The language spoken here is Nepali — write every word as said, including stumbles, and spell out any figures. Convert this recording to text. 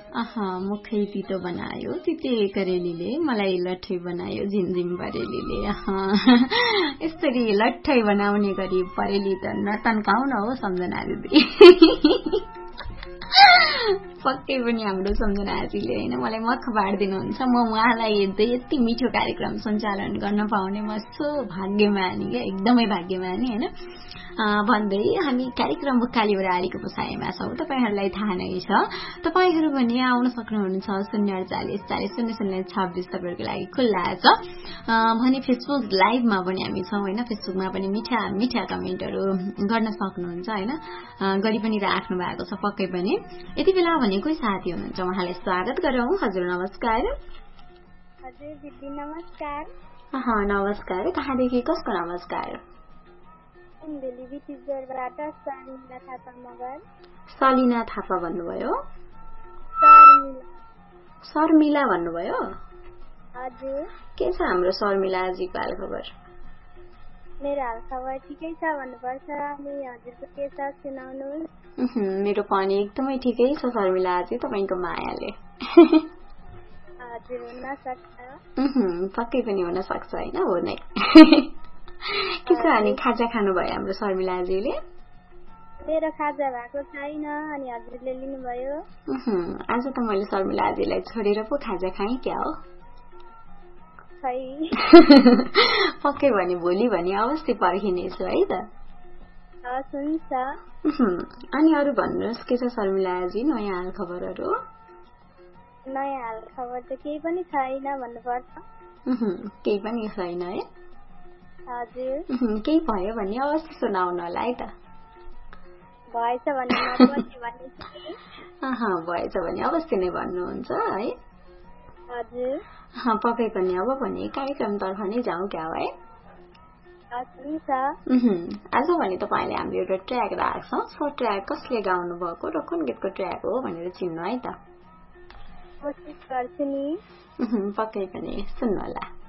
आहा मुखै तितो बनायो तिते करेलीले मलाई लट्ठै बनायो झिमझिम परेलीले आहा यसरी लट्ठै बनाउने गरी परेली त नतन्काउ न हो सम्झना दिदी पक्कै पनि हाम्रो सम्झना आजीले हैन मलाई मख बाँड्दिनुहुन्छ म उहाँलाई हेर्दै यति मिठो कार्यक्रम सञ्चालन गर्न पाउने म सो भाग्यमानी क्या एकदमै भाग्यमानी हैन भन्दै हामी कार्यक्रम उकाली ओह्रालीको बसाइमा छौं तपाईहरुलाई थाहा नै छ तपाईहरु भने आउन सक्नुहुन्छ शून्य अडचालीस चालीस शून्य शून्य छब्बीस तपाईहरुको लागि खुल्ला छ भने फेसबुक लाइभमा पनि हामी छौं हैन फेसबुकमा पनि मिठा मिठा कमेन्टहरु गर्न सक्नुहुन्छ हैन गरि पनि राख्नु भएको छ पक्कै पनि यति बेला भने कोही साथी हुनुहुन्छ उहाँलाई स्वागत गरौं हजुर नमस्कार हजुर दिदी नमस्कार अहा नमस्कार कहाँदेखि कसको नमस्कार सलिना थापा भन्नुभयो शर्मिला भन्नुभयो हजुर के छ हाम्रो शर्मिला आजीको हाल खबर मेरो हाल खबर ठिकै छ भन्नुपर्छ अनि हजुरको के छ सुनाउनुहोस् मेरो पनि एकदमै ठिकै छ शर्मिला आजी तपाईको मायाले हजुर हुन सक्छ पक्कै पनि हुन सक्छ हैन हो नै के छ अनि खाजा खानु भयो हाम्रो शर्मिला आजीले मेरो खाजा भएको छैन अनि हजुरले लिनुभयो आज त मैले शर्मिला आजीलाई छोडेर पो खाजा खाएँ क्या हो पक्कै भने भोलि भने अवश्य पर्खिनेछु है त हुन्छ अनि अरु भन्नुहोस् के छ शर्मिला आजी नयाँ हाल खबरहरु नयाँ हाल खबर त केही पनि छैन भन्नुपर्छ केही पनि छैन है हजुर केही भयो भने अवश्य सुनाउनु होला है त भएछ भने भएछ भने अवश्य नै भन्नुहुन्छ है हजुर पक्कै पनि अब भने कार्यक्रम तर्फ नै जाउँ क्या है आज भने तपाईले हाम्रो एउटा ट्र्याक राख्छौं सो ट्र्याक कसले गाउनु भएको र कुन गीतको ट्र्याक हो भनेर चिन्नु है त कोशिश गर्छु नि पक्कै पनि सुन्नु होला